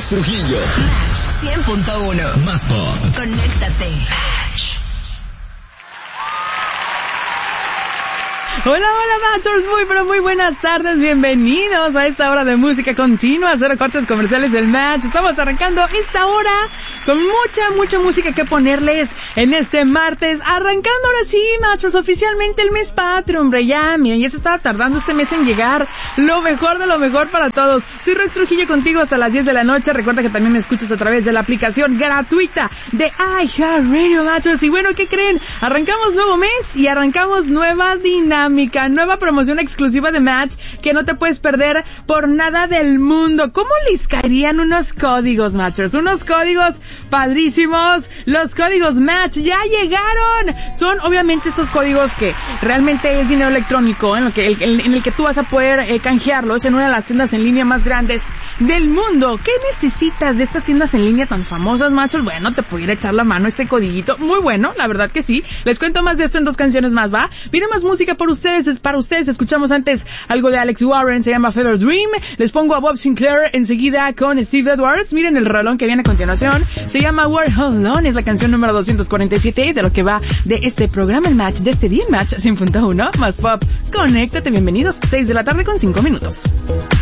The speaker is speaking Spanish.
Trujillo. Match 100.1. Más pop. Conéctate. Match. Hola, Matchers, muy buenas tardes, bienvenidos a esta hora de música continua, cero cortes comerciales del Match. Estamos arrancando esta hora con mucha música que ponerles en este martes, arrancando ahora sí, Matchers, oficialmente el mes patrio, hombre, ya, miren, ya se estaba tardando este mes en llegar, lo mejor de lo mejor para todos. Soy Rex Trujillo contigo hasta las 10 de la noche, recuerda que también me escuchas a través de la aplicación gratuita de iHeartRadio, Matchers. Y bueno, ¿qué creen? Arrancamos nuevo mes y arrancamos nueva dinámica, nueva promoción exclusiva de Match que no te puedes perder por nada del mundo. ¿Cómo les caerían unos códigos, Matchers? Unos códigos padrísimos. Los códigos Match ya llegaron. Son obviamente estos códigos que realmente es dinero electrónico en el que tú vas a poder canjearlos en una de las tiendas en línea más grandes del mundo. ¿Qué necesitas de estas tiendas en línea tan famosas, Matchers? Bueno, te pudiera echar la mano este codiguito. Muy bueno, la verdad que sí. Les cuento más de esto en 2 canciones más, ¿va? Viene más música para ustedes. Escuchamos antes algo de Alex Warren, se llama Fever Dream. Les pongo a Bob Sinclair enseguida con Steve Edwards. Miren el rolón que viene a continuación. Se llama We're Alone, es la canción número 247 de lo que va de este programa, el Match, de este día, Match 100.1, más pop. Conéctate, bienvenidos, 6 de la tarde con 5 minutos.